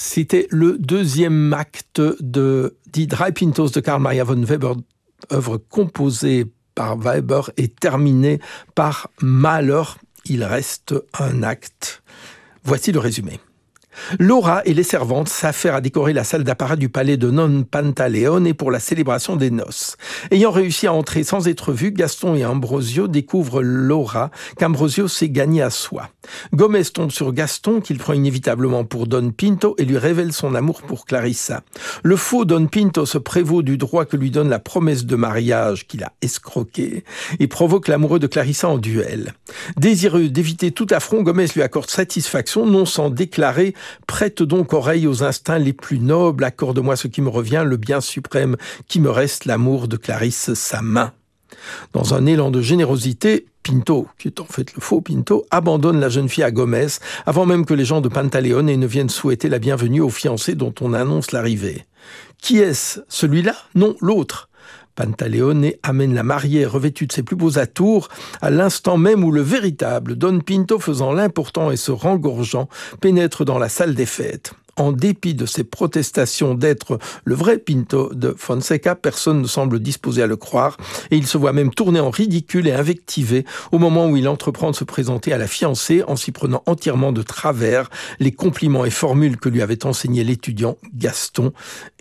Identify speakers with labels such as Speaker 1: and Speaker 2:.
Speaker 1: C'était le deuxième acte de Die Drei Pintos de Carl Maria von Weber, œuvre composée par Weber et terminée par Mahler. Il reste un acte. Voici le résumé. Laura et les servantes s'affairent à décorer la salle d'apparat du palais de Non Pantaleone pour la célébration des noces. Ayant réussi à entrer sans être vus, Gaston et Ambrosio découvrent Laura, qu'Ambrosio s'est gagné à soi. Gomez tombe sur Gaston, qu'il prend inévitablement pour Don Pinto, et lui révèle son amour pour Clarissa. Le faux Don Pinto se prévaut du droit que lui donne la promesse de mariage qu'il a escroqué et provoque l'amoureux de Clarissa en duel. Désireux d'éviter tout affront, Gomez lui accorde satisfaction, non sans déclarer « Prête donc oreille aux instincts les plus nobles, accorde-moi ce qui me revient, le bien suprême qui me reste, l'amour de Clarisse, sa main. » Dans un élan de générosité, Pinto, qui est en fait le faux Pinto, abandonne la jeune fille à Gomez, avant même que les gens de Pantaleone ne viennent souhaiter la bienvenue aux fiancés dont on annonce l'arrivée. Qui est-ce? Celui-là? Non, l'autre. Pantaleone amène la mariée revêtue de ses plus beaux atours à l'instant même où le véritable Don Pinto, faisant l'important et se rengorgeant, pénètre dans la salle des fêtes. En dépit de ses protestations d'être le vrai Pinto de Fonseca, personne ne semble disposé à le croire et il se voit même tourner en ridicule et invectivé au moment où il entreprend de se présenter à la fiancée en s'y prenant entièrement de travers les compliments et formules que lui avait enseignés l'étudiant Gaston.